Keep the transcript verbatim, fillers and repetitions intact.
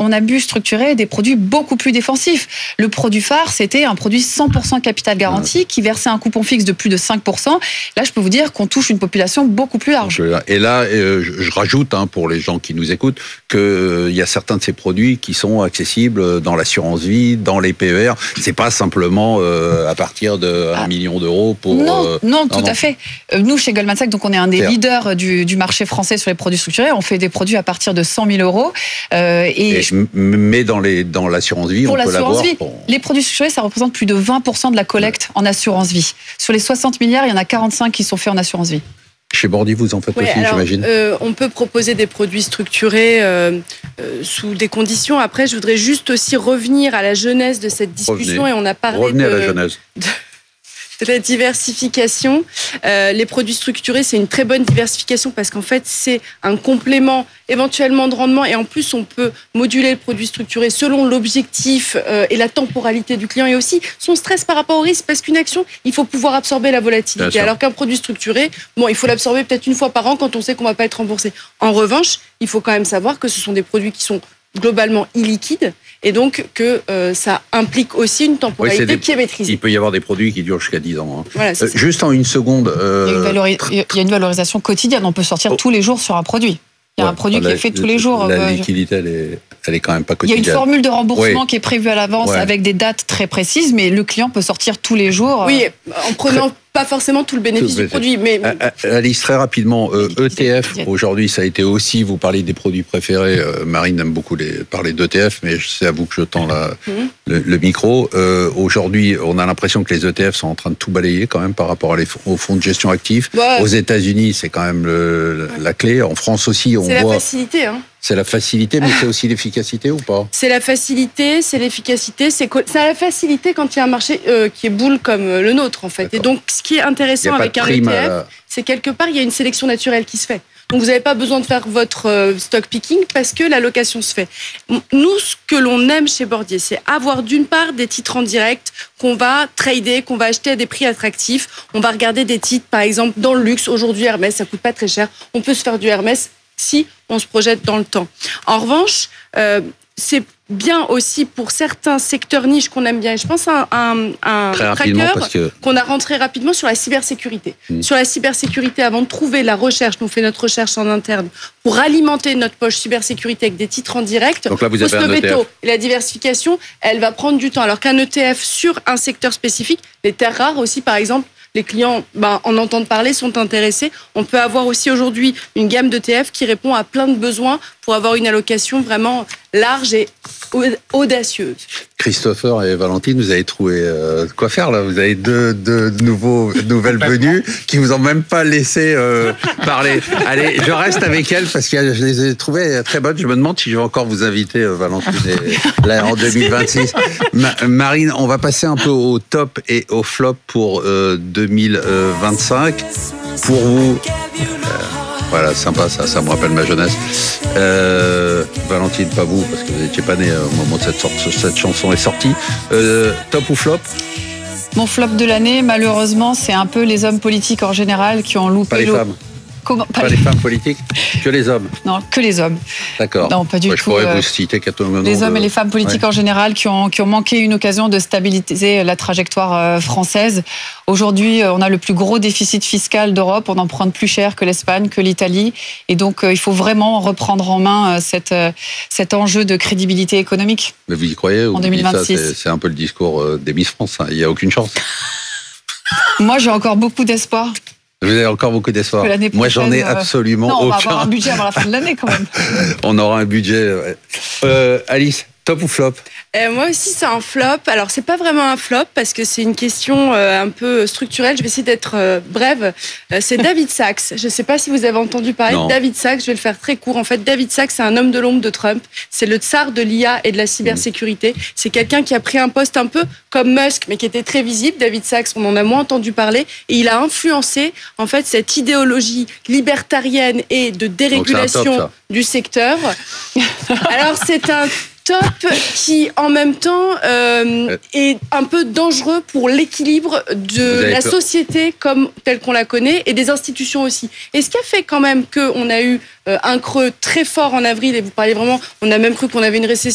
on a vu structurer des produits beaucoup plus défensifs. Le produit phare, c'était un produit cent pour cent capital garanti qui versait un coupon fixe de plus de cinq pour cent. Là, je peux vous dire qu'on touche une population beaucoup plus large. Et là, euh, je rajoute, hein, pour les gens qui nous écoutent, qu'il euh, y a certains de ces produits qui sont accessibles dans l'assurance vie, dans les P E R. C'est pas simplement euh, à partir de un ah. million d'euros pour... Non, euh, non, non, tout non. à fait. Nous, chez Goldman Sachs, donc on est un des C'est leaders du, du marché français sur les produits structurés. On fait des produits à partir de cent mille euros. Euh, et, et je, mais dans, les, dans l'assurance vie, pour on peut l'avoir. Vie, pour... Les produits structurés, ça représente plus de vingt pour cent de la collecte ouais. en assurance vie. Sur les soixante milliards, il y en a quarante-cinq qui sont faits en assurance vie. Chez Bordy, vous en faites ouais, aussi, alors, j'imagine. Euh, on peut proposer des produits structurés euh, euh, sous des conditions. Après, je voudrais juste aussi revenir à la genèse de cette discussion. Revenez. Et on a parlé Revenez de, à la genèse. De, de la diversification. Euh, les produits structurés, c'est une très bonne diversification parce qu'en fait, c'est un complément éventuellement de rendement. Et en plus, on peut moduler le produit structuré selon l'objectif euh, et la temporalité du client et aussi son stress par rapport au risque. Parce qu'une action, il faut pouvoir absorber la volatilité. Alors qu'un produit structuré, bon, il faut l'absorber peut-être une fois par an quand on sait qu'on ne va pas être remboursé. En revanche, il faut quand même savoir que ce sont des produits qui sont globalement illiquides et donc que euh, ça implique aussi une temporalité oui, des... qui est maîtrisée. Il peut y avoir des produits qui durent jusqu'à dix ans. Hein. Voilà, euh, juste en une seconde... Euh... Il, y a une valori... il y a une valorisation quotidienne. On peut sortir oh. tous les jours sur un produit. Il y a ouais, un produit la, qui est fait tous les jours. La liquidité, elle est, elle est quand même pas quotidienne. Il y a une formule de remboursement oui. qui est prévue à l'avance ouais. avec des dates très précises, mais le client peut sortir tous les jours. Oui, en prenant... Très... pas forcément tout le bénéfice tout du produit. Mais... Alice, très rapidement, euh, E T F, aujourd'hui, ça a été aussi, vous parlez des produits préférés, euh, Marine aime beaucoup les, parler d'E T F, mais c'est à vous que je tends la, mmh. le, le micro. Euh, aujourd'hui, on a l'impression que les E T F sont en train de tout balayer quand même par rapport à les, aux fonds de gestion actifs. Ouais. Aux États-Unis, c'est quand même le, la clé. En France aussi, on c'est voit... C'est la facilité, hein. C'est la facilité, mais c'est aussi l'efficacité ou pas? C'est la facilité, c'est l'efficacité, c'est, co- c'est la facilité quand il y a un marché euh, qui est boule comme le nôtre, en fait. D'accord. Et donc, ce qui est intéressant avec un E T F, la... c'est quelque part, il y a une sélection naturelle qui se fait. Donc, vous n'avez pas besoin de faire votre euh, stock picking parce que l'allocation se fait. Nous, ce que l'on aime chez Bordier, c'est avoir d'une part des titres en direct qu'on va trader, qu'on va acheter à des prix attractifs. On va regarder des titres, par exemple, dans le luxe. Aujourd'hui, Hermès, ça coûte pas très cher. On peut se faire du Hermès si on se projette dans le temps. En revanche, euh, c'est bien aussi pour certains secteurs niches qu'on aime bien. Et je pense à un, un tracker que... qu'on a rentré rapidement sur la cybersécurité. Mmh. Sur la cybersécurité, avant de trouver la recherche, nous on fait notre recherche en interne pour alimenter notre poche cybersécurité avec des titres en direct. Donc là, vous avez un E T F. Et la diversification, elle va prendre du temps. Alors qu'un E T F sur un secteur spécifique, les terres rares aussi, par exemple, les clients ben, en entendent parler, sont intéressés. On peut avoir aussi aujourd'hui une gamme d'E T F qui répond à plein de besoins pour avoir une allocation vraiment large et audacieuse. Christopher et Valentine, vous avez trouvé euh, quoi faire là? Vous avez deux, deux nouveaux, nouvelles venues qui vous ont même pas laissé euh, parler. Allez, je reste avec elles parce que je les ai trouvées très bonnes. Je me demande si je vais encore vous inviter, euh, Valentine, et, là, en deux mille vingt-six. Ma, Marine, on va passer un peu au top et au flop pour euh, deux mille vingt-cinq. Pour vous... Euh, Voilà, sympa, ça, ça me rappelle ma jeunesse. Euh, Valentine, pas vous, parce que vous n'étiez pas né au moment où cette, sorte, cette chanson est sortie. Euh, top ou flop? Mon flop de l'année, malheureusement, c'est un peu les hommes politiques en général qui ont loupé... Pas les l'eau. femmes. Comment Pas, pas les femmes politiques, que les hommes. Non, que les hommes. D'accord. Non, pas du ouais, tout. Je pourrais euh, vous citer quatre noms. Les hommes de... et les femmes politiques ouais. en général qui ont, qui ont manqué une occasion de stabiliser la trajectoire française. Aujourd'hui, on a le plus gros déficit fiscal d'Europe. On emprunte plus cher que l'Espagne, que l'Italie. Et donc, il faut vraiment reprendre en main cette, cet enjeu de crédibilité économique. Mais vous y croyez? En deux mille vingt-six. Ça, c'est, c'est un peu le discours des Miss France. Hein. Il n'y a aucune chance. Moi, j'ai encore beaucoup d'espoir. Vous avez encore beaucoup d'espoir. Prochaine, Moi, j'en ai absolument non, aucun. On va avoir un budget avant la fin de l'année, quand même. On aura un budget. Ouais. Euh, Alice, top ou flop? Euh, moi aussi, c'est un flop. Alors, c'est pas vraiment un flop parce que c'est une question euh, un peu structurelle. Je vais essayer d'être euh, brève. Euh, c'est David Sachs. Je ne sais pas si vous avez entendu parler non. de David Sachs. Je vais le faire très court. En fait, David Sachs, c'est un homme de l'ombre de Trump. C'est le tsar de l'I A et de la cybersécurité. Mmh. C'est quelqu'un qui a pris un poste un peu comme Musk, mais qui était très visible. David Sachs, on en a moins entendu parler. Et il a influencé, en fait, cette idéologie libertarienne et de dérégulation top, du secteur. Alors, c'est un top qui, en même temps, euh, est un peu dangereux pour l'équilibre de la peur. société comme telle qu'on la connaît et des institutions aussi. Et ce qui a fait quand même qu'on a eu euh, un creux très fort en avril, et vous parlez vraiment, on a même cru qu'on avait une récession